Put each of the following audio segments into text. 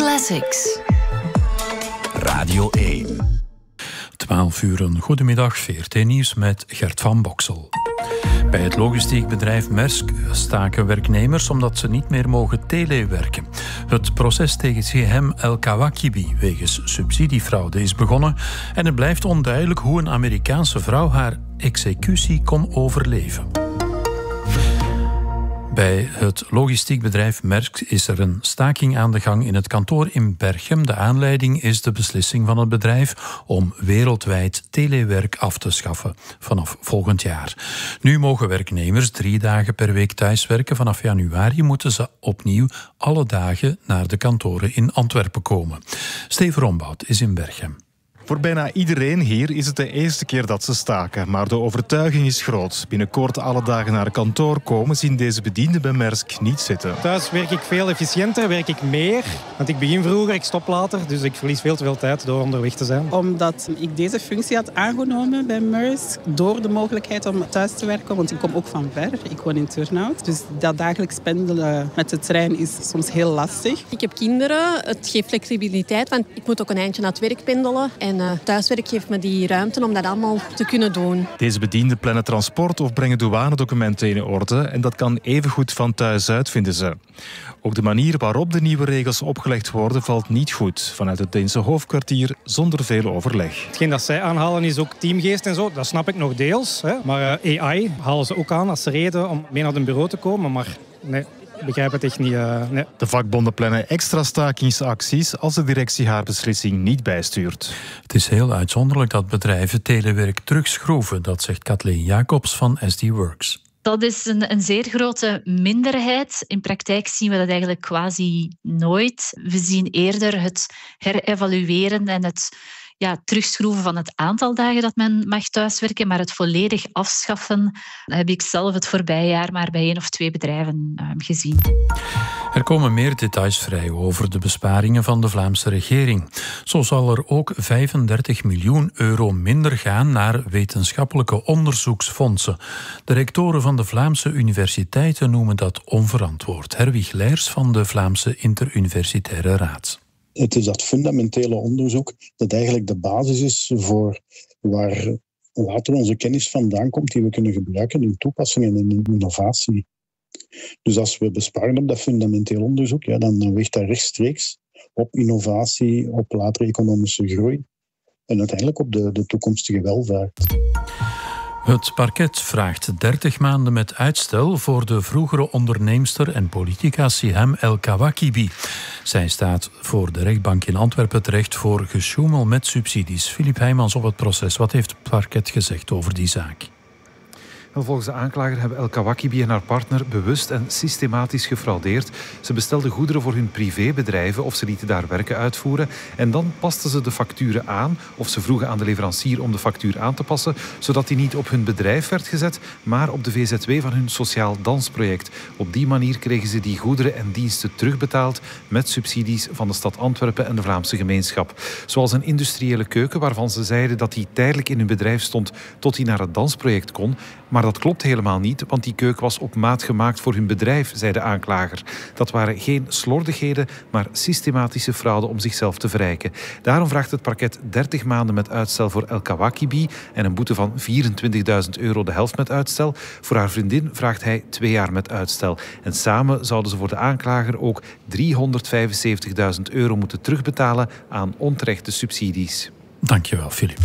Classics. Radio 1. 12 uur, een goedemiddag, VRT-nieuws met Gert van Boksel. Bij het logistiekbedrijf Maersk staken werknemers omdat ze niet meer mogen telewerken. Het proces tegen CM El Kawakibi wegens subsidiefraude is begonnen en het blijft onduidelijk hoe een Amerikaanse vrouw haar executie kon overleven. Bij het logistiekbedrijf Maersk is er een staking aan de gang in het kantoor in Berchem. De aanleiding is de beslissing van het bedrijf om wereldwijd telewerk af te schaffen vanaf volgend jaar. Nu mogen werknemers 3 dagen per week thuiswerken. Vanaf januari moeten ze opnieuw alle dagen naar de kantoren in Antwerpen komen. Steven Rombout is in Berchem. Voor bijna iedereen hier is het de eerste keer dat ze staken. Maar de overtuiging is groot. Binnenkort alle dagen naar kantoor komen zien deze bedienden bij Maersk niet zitten. Thuis werk ik veel efficiënter, werk ik meer. Want ik begin vroeger, ik stop later. Dus ik verlies veel te veel tijd door onderweg te zijn. Omdat ik deze functie had aangenomen bij Maersk. Door de mogelijkheid om thuis te werken. Want ik kom ook van ver. Ik woon in Turnhout. Dus dat dagelijks pendelen met de trein is soms heel lastig. Ik heb kinderen. Het geeft flexibiliteit. Want ik moet ook een eindje naar het werk pendelen. En thuiswerk geeft me die ruimte om dat allemaal te kunnen doen. Deze bedienden plannen transport of brengen douanedocumenten in orde. En dat kan evengoed van thuis uit, vinden ze. Ook de manier waarop de nieuwe regels opgelegd worden valt niet goed. Vanuit het Deense hoofdkwartier zonder veel overleg. Hetgeen dat zij aanhalen is ook teamgeest en zo. Dat snap ik nog deels. Hè. Maar AI halen ze ook aan als reden om mee naar een bureau te komen. Maar nee. Ik begrijp het echt niet. Nee. De vakbonden plannen extra stakingsacties als de directie haar beslissing niet bijstuurt. Het is heel uitzonderlijk dat bedrijven telewerk terugschroeven, dat zegt Kathleen Jacobs van SD Works. Dat is een zeer grote minderheid. In praktijk zien we dat eigenlijk quasi nooit. We zien eerder het herevalueren en het terugschroeven van het aantal dagen dat men mag thuiswerken, maar het volledig afschaffen heb ik zelf het voorbije jaar maar bij 1 of 2 bedrijven gezien. Er komen meer details vrij over de besparingen van de Vlaamse regering. Zo zal er ook 35 miljoen euro minder gaan naar wetenschappelijke onderzoeksfondsen. De rectoren van de Vlaamse universiteiten noemen dat onverantwoord. Herwig Leers van de Vlaamse Interuniversitaire Raad. Het is dat fundamentele onderzoek dat eigenlijk de basis is voor waar later onze kennis vandaan komt die we kunnen gebruiken in toepassingen en in innovatie. Dus als we besparen op dat fundamenteel onderzoek, dan weegt dat rechtstreeks op innovatie, op latere economische groei en uiteindelijk op de toekomstige welvaart. Het parket vraagt 30 maanden met uitstel voor de vroegere onderneemster en politica Siham El Kawakibi. Zij staat voor de rechtbank in Antwerpen terecht voor gesjoemel met subsidies. Filip Heijmans op het proces. Wat heeft het parket gezegd over die zaak? Volgens de aanklager hebben El Kawakibi en haar partner bewust en systematisch gefraudeerd. Ze bestelden goederen voor hun privébedrijven of ze lieten daar werken uitvoeren. En dan pasten ze de facturen aan of ze vroegen aan de leverancier om de factuur aan te passen, zodat die niet op hun bedrijf werd gezet, maar op de VZW van hun sociaal dansproject. Op die manier kregen ze die goederen en diensten terugbetaald met subsidies van de stad Antwerpen en de Vlaamse gemeenschap. Zoals een industriële keuken waarvan ze zeiden dat die tijdelijk in hun bedrijf stond tot die naar het dansproject kon. Maar dat klopt helemaal niet, want die keuken was op maat gemaakt voor hun bedrijf, zei de aanklager. Dat waren geen slordigheden, maar systematische fraude om zichzelf te verrijken. Daarom vraagt het parket 30 maanden met uitstel voor El Kawakibi en een boete van 24.000 euro, de helft met uitstel. Voor haar vriendin vraagt hij 2 jaar met uitstel. En samen zouden ze voor de aanklager ook 375.000 euro moeten terugbetalen aan onterechte subsidies. Dankjewel, Filip.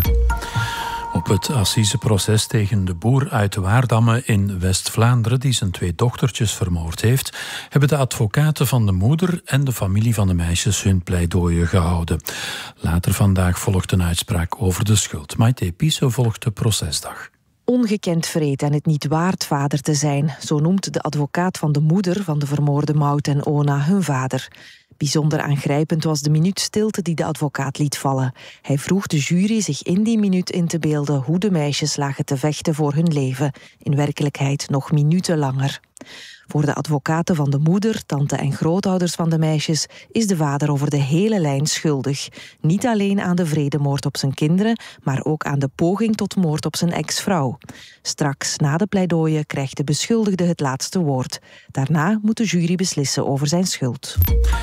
Op het assiseproces tegen de boer uit Waardamme in West-Vlaanderen, die zijn 2 dochtertjes vermoord heeft, hebben de advocaten van de moeder en de familie van de meisjes hun pleidooien gehouden. Later vandaag volgt een uitspraak over de schuld. Maite Piso volgt de procesdag. Ongekend wreed en het niet waard vader te zijn, zo noemt de advocaat van de moeder van de vermoorde Maud en Ona hun vader. Bijzonder aangrijpend was de minuut stilte die de advocaat liet vallen. Hij vroeg de jury zich in die minuut in te beelden hoe de meisjes lagen te vechten voor hun leven. In werkelijkheid nog minuten langer. Voor de advocaten van de moeder, tante en grootouders van de meisjes is de vader over de hele lijn schuldig. Niet alleen aan de vredemoord op zijn kinderen, maar ook aan de poging tot moord op zijn ex-vrouw. Straks, na de pleidooien, krijgt de beschuldigde het laatste woord. Daarna moet de jury beslissen over zijn schuld. De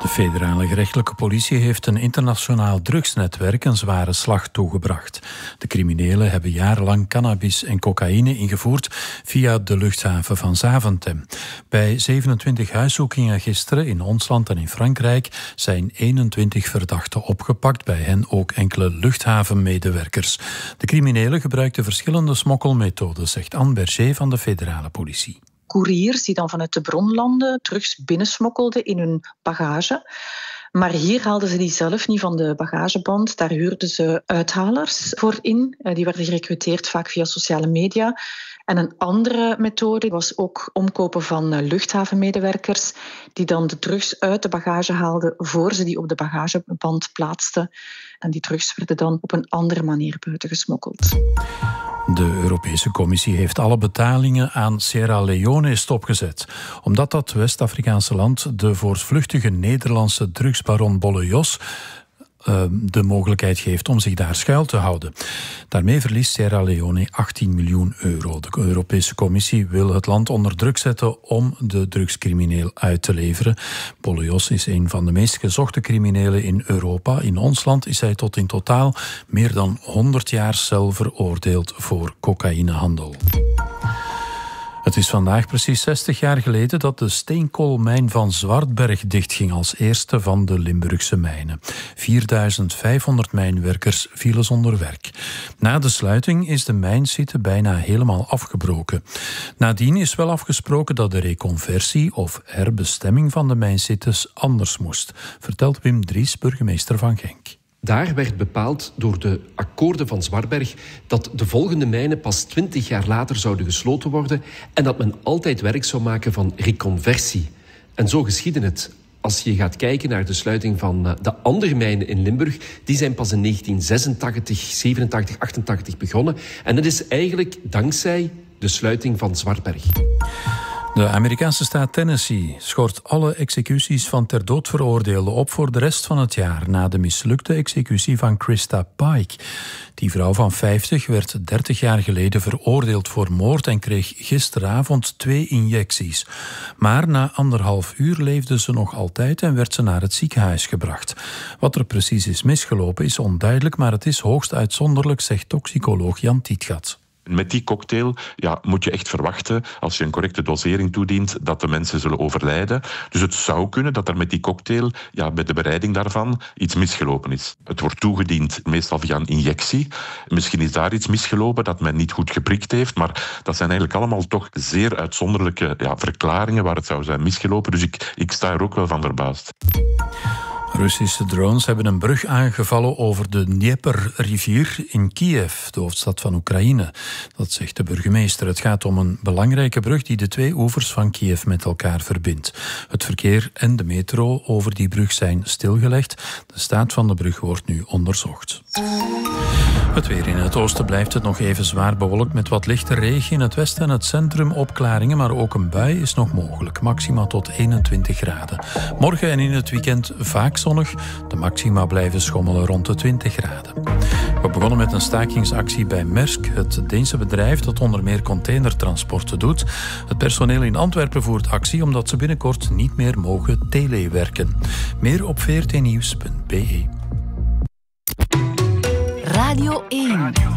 De federale gerechtelijke politie heeft een internationaal drugsnetwerk een zware slag toegebracht. De criminelen hebben jarenlang cannabis en cocaïne ingevoerd via de luchthaven van Zaventem. Bij 27 huiszoekingen gisteren in ons land en in Frankrijk zijn 21 verdachten opgepakt, bij hen ook enkele luchthavenmedewerkers. De criminelen gebruikten verschillende smokkelmethoden, zegt Anne Berger van de federale politie. Couriers die dan vanuit de bronlanden drugs binnensmokkelden in hun bagage. Maar hier haalden ze die zelf niet van de bagageband. Daar huurden ze uithalers voor in. Die werden gerecruiteerd vaak via sociale media. En een andere methode was ook omkopen van luchthavenmedewerkers die dan de drugs uit de bagage haalden voor ze die op de bagageband plaatsten. En die drugs werden dan op een andere manier buiten gesmokkeld. De Europese Commissie heeft alle betalingen aan Sierra Leone stopgezet, omdat dat West-Afrikaanse land de voortvluchtige Nederlandse drugsbaron Bolle Jos de mogelijkheid geeft om zich daar schuil te houden. Daarmee verliest Sierra Leone 18 miljoen euro. De Europese Commissie wil het land onder druk zetten om de drugscrimineel uit te leveren. Bolle Jos is een van de meest gezochte criminelen in Europa. In ons land is hij tot in totaal meer dan 100 jaar cel veroordeeld voor cocaïnehandel. Het is vandaag precies 60 jaar geleden dat de steenkoolmijn van Zwartberg dichtging als eerste van de Limburgse mijnen. 4500 mijnwerkers vielen zonder werk. Na de sluiting is de mijnsite bijna helemaal afgebroken. Nadien is wel afgesproken dat de reconversie of herbestemming van de mijnsites anders moest, vertelt Wim Dries, burgemeester van Genk. Daar werd bepaald door de akkoorden van Zwartberg dat de volgende mijnen pas 20 jaar later zouden gesloten worden en dat men altijd werk zou maken van reconversie. En zo geschiedde het. Als je gaat kijken naar de sluiting van de andere mijnen in Limburg, die zijn pas in 1986, 87, 88 begonnen. En dat is eigenlijk dankzij de sluiting van Zwartberg. De Amerikaanse staat Tennessee schort alle executies van ter dood veroordeelden op voor de rest van het jaar na de mislukte executie van Krista Pike. Die vrouw van 50 werd 30 jaar geleden veroordeeld voor moord en kreeg gisteravond 2 injecties. Maar na 1,5 uur leefde ze nog altijd en werd ze naar het ziekenhuis gebracht. Wat er precies is misgelopen is onduidelijk, maar het is hoogst uitzonderlijk, zegt toxicoloog Jan Tietgat. Met die cocktail moet je echt verwachten, als je een correcte dosering toedient, dat de mensen zullen overlijden. Dus het zou kunnen dat er met die cocktail, bij de bereiding daarvan, iets misgelopen is. Het wordt toegediend meestal via een injectie. Misschien is daar iets misgelopen dat men niet goed geprikt heeft, maar dat zijn eigenlijk allemaal toch zeer uitzonderlijke verklaringen waar het zou zijn misgelopen. Dus ik sta er ook wel van verbaasd. Russische drones hebben een brug aangevallen over de Dnieper-rivier in Kiev, de hoofdstad van Oekraïne. Dat zegt de burgemeester. Het gaat om een belangrijke brug die de 2 oevers van Kiev met elkaar verbindt. Het verkeer en de metro over die brug zijn stilgelegd. De staat van de brug wordt nu onderzocht. Het weer in het oosten blijft het nog even zwaar bewolkt met wat lichte regen. In het westen en het centrum opklaringen, maar ook een bui is nog mogelijk. Maxima tot 21 graden. Morgen en in het weekend vaak zonnig. De maxima blijven schommelen rond de 20 graden. We begonnen met een stakingsactie bij Maersk, het Deense bedrijf dat onder meer containertransporten doet. Het personeel in Antwerpen voert actie omdat ze binnenkort niet meer mogen telewerken. Meer op vrtnieuws.be. Radio 1.